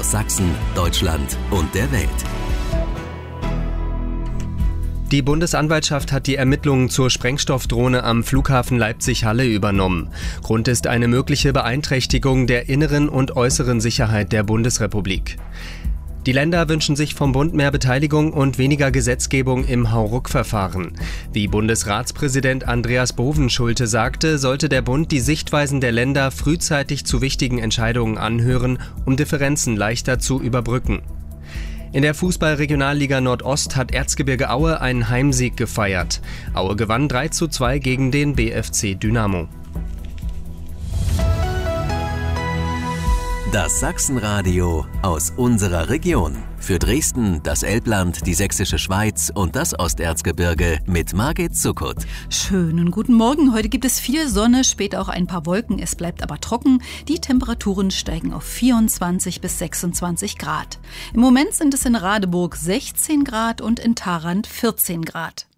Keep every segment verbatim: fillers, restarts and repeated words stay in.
aus Sachsen, Deutschland und der Welt. Die Bundesanwaltschaft hat die Ermittlungen zur Sprengstoffdrohne am Flughafen Leipzig-Halle übernommen. Grund ist eine mögliche Beeinträchtigung der inneren und äußeren Sicherheit der Bundesrepublik. Die Länder wünschen sich vom Bund mehr Beteiligung und weniger Gesetzgebung im Hauruck-Verfahren. Wie Bundesratspräsident Andreas Bovenschulte sagte, sollte der Bund die Sichtweisen der Länder frühzeitig zu wichtigen Entscheidungen anhören, um Differenzen leichter zu überbrücken. In der Fußball-Regionalliga Nordost hat Erzgebirge Aue einen Heimsieg gefeiert. Aue gewann drei zu zwei gegen den B F C Dynamo. Das Sachsenradio aus unserer Region. Für Dresden, das Elbland, die Sächsische Schweiz und das Osterzgebirge mit Margit Zuckut. Schönen guten Morgen. Heute gibt es viel Sonne, später auch ein paar Wolken. Es bleibt aber trocken. Die Temperaturen steigen auf vierundzwanzig bis sechsundzwanzig Grad. Im Moment sind es in Radeburg sechzehn Grad und in Tharand vierzehn Grad.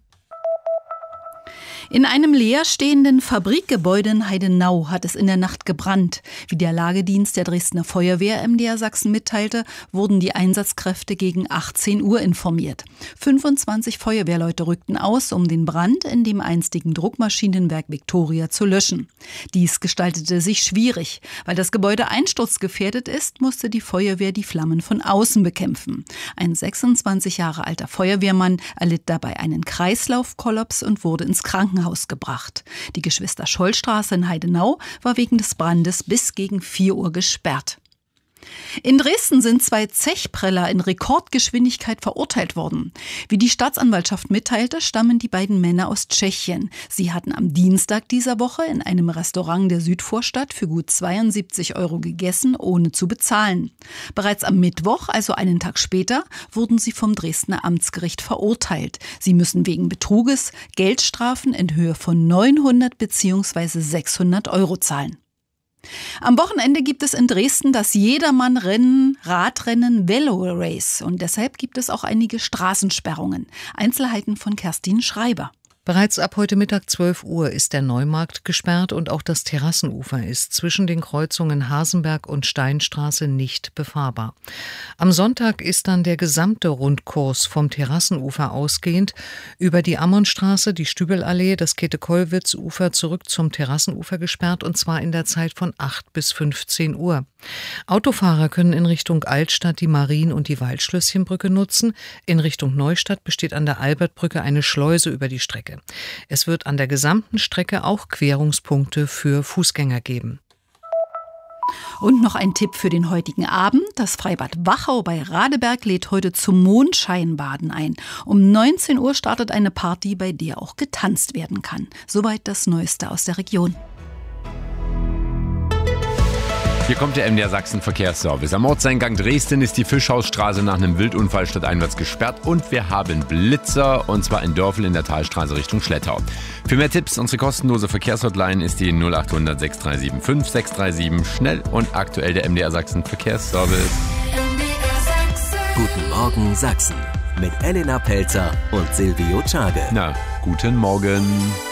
In einem leerstehenden Fabrikgebäude in Heidenau hat es in der Nacht gebrannt. Wie der Lagedienst der Dresdner Feuerwehr M D R Sachsen mitteilte, wurden die Einsatzkräfte gegen achtzehn Uhr informiert. fünfundzwanzig Feuerwehrleute rückten aus, um den Brand in dem einstigen Druckmaschinenwerk Victoria zu löschen. Dies gestaltete sich schwierig. Weil das Gebäude einsturzgefährdet ist, musste die Feuerwehr die Flammen von außen bekämpfen. Ein sechsundzwanzig Jahre alter Feuerwehrmann erlitt dabei einen Kreislaufkollaps und wurde ins Krankenhaus gebracht. Die Geschwister-Scholl-Straße in Heidenau war wegen des Brandes bis gegen vier Uhr gesperrt. In Dresden sind zwei Zechpreller in Rekordgeschwindigkeit verurteilt worden. Wie die Staatsanwaltschaft mitteilte, stammen die beiden Männer aus Tschechien. Sie hatten am Dienstag dieser Woche in einem Restaurant der Südvorstadt für gut zweiundsiebzig Euro gegessen, ohne zu bezahlen. Bereits am Mittwoch, also einen Tag später, wurden sie vom Dresdner Amtsgericht verurteilt. Sie müssen wegen Betruges Geldstrafen in Höhe von neunhundert bzw. sechshundert Euro zahlen. Am Wochenende gibt es in Dresden das Jedermann-Rennen, Radrennen Velo Race und deshalb gibt es auch einige Straßensperrungen. Einzelheiten von Kerstin Schreiber. Bereits ab heute Mittag zwölf Uhr ist der Neumarkt gesperrt und auch das Terrassenufer ist zwischen den Kreuzungen Hasenberg und Steinstraße nicht befahrbar. Am Sonntag ist dann der gesamte Rundkurs vom Terrassenufer ausgehend über die Ammonstraße, die Stübelallee, das Käthe-Kollwitz-Ufer zurück zum Terrassenufer gesperrt und zwar in der Zeit von acht bis fünfzehn Uhr. Autofahrer können in Richtung Altstadt die Marien- und die Waldschlösschenbrücke nutzen. In Richtung Neustadt besteht an der Albertbrücke eine Schleuse über die Strecke. Es wird an der gesamten Strecke auch Querungspunkte für Fußgänger geben. Und noch ein Tipp für den heutigen Abend. Das Freibad Wachau bei Radeberg lädt heute zum Mondscheinbaden ein. Um neunzehn Uhr startet eine Party, bei der auch getanzt werden kann. Soweit das Neueste aus der Region. Hier kommt der M D R Sachsen Verkehrsservice. Am Ortseingang Dresden ist die Fischhausstraße nach einem Wildunfall stadteinwärts gesperrt und wir haben Blitzer, und zwar in Dörfel in der Talstraße Richtung Schlettau. Für mehr Tipps, unsere kostenlose Verkehrshotline ist die null acht hundert sechs drei sieben fünf sechs drei sieben. Schnell und aktuell der M D R Sachsen Verkehrsservice. Guten Morgen Sachsen mit Elena Pelzer und Silvio Czage. Na, guten Morgen.